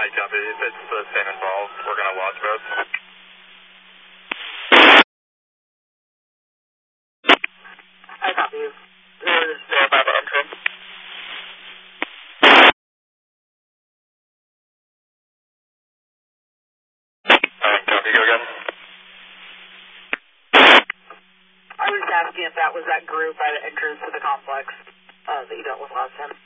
I copy. If it's the same involved, we're going to watch both. I copy you. Just verify the entrance. Copy, go again. I was asking if that was that group by the entrance to the complex that you dealt with last time.